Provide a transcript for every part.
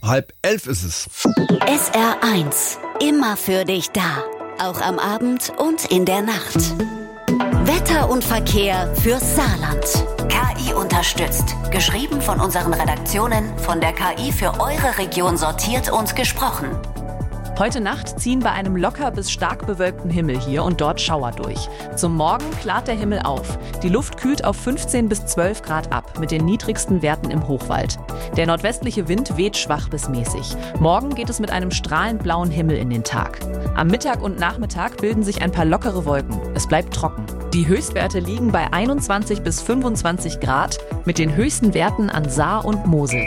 10:30 ist es. SR1, immer für dich da. Auch am Abend und in der Nacht. Wetter und Verkehr fürs Saarland. KI unterstützt. Geschrieben von unseren Redaktionen, von der KI für eure Region sortiert und gesprochen. Heute Nacht ziehen bei einem locker bis stark bewölkten Himmel hier und dort Schauer durch. Zum Morgen klart der Himmel auf. Die Luft kühlt auf 15 bis 12 Grad ab, mit den niedrigsten Werten im Hochwald. Der nordwestliche Wind weht schwach bis mäßig. Morgen geht es mit einem strahlend blauen Himmel in den Tag. Am Mittag und Nachmittag bilden sich ein paar lockere Wolken. Es bleibt trocken. Die Höchstwerte liegen bei 21 bis 25 Grad, mit den höchsten Werten an Saar und Mosel.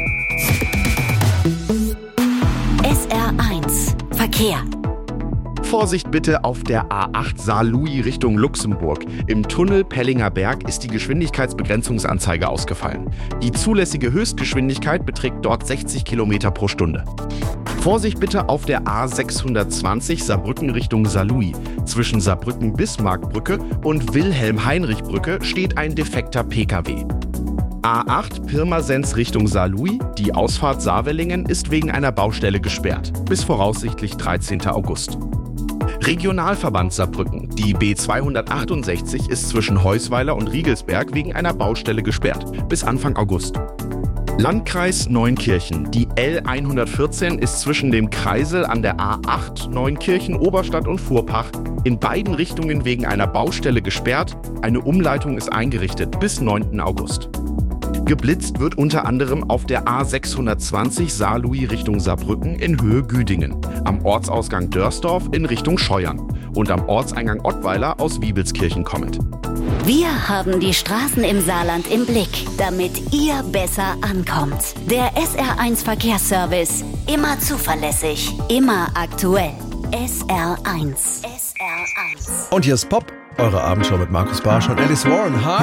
SR1 Verkehr. Vorsicht bitte auf der A8 Saarlouis Richtung Luxemburg. Im Tunnel Pellinger Berg ist die Geschwindigkeitsbegrenzungsanzeige ausgefallen. Die zulässige Höchstgeschwindigkeit beträgt dort 60 km pro Stunde. Vorsicht bitte auf der A620 Saarbrücken Richtung Saarlouis. Zwischen Saarbrücken-Bismarckbrücke und Wilhelm-Heinrich-Brücke steht ein defekter Pkw. A8 Pirmasens Richtung Saarlouis. Die Ausfahrt Saarwellingen ist wegen einer Baustelle gesperrt. Bis voraussichtlich 13. August. Regionalverband Saarbrücken. Die B268 ist zwischen Heusweiler und Riegelsberg wegen einer Baustelle gesperrt. Bis Anfang August. Landkreis Neunkirchen. Die L114 ist zwischen dem Kreisel an der A8 Neunkirchen, Oberstadt und Furpach in beiden Richtungen wegen einer Baustelle gesperrt. Eine Umleitung ist eingerichtet bis 9. August. Geblitzt wird unter anderem auf der A620 Saarlouis Richtung Saarbrücken in Höhe Güdingen, am Ortsausgang Dörsdorf in Richtung Scheuern und am Ortseingang Ottweiler aus Wiebelskirchen kommend. Wir haben die Straßen im Saarland im Blick, damit ihr besser ankommt. Der SR1 Verkehrsservice. Immer zuverlässig, immer aktuell. SR1. SR1. Und hier ist Pop, eure Abendshow mit Markus Barsch und Alice Warren. Hi.